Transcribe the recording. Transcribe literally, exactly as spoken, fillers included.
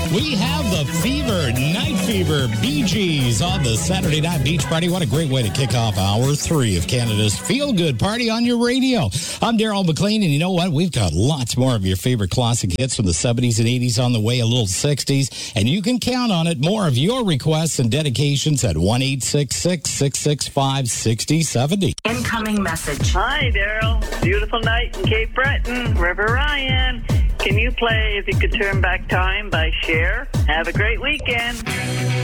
We have the Fever, Night Fever, Bee Gees on the Saturday Night Beach Party. What a great way to kick off hour three of Canada's Feel Good Party on your radio. I'm Daryl McLean, and you know what? We've got lots more of your favorite classic hits from the seventies and eighties on the way, a little sixties, and you can count on it. More of your requests and dedications at one eight six six, six six five, six zero seven zero. Incoming message. Hi, Daryl. Beautiful night in Cape Breton. River Ryan. Can you play If You Could Turn Back Time by Cher? Have a great weekend.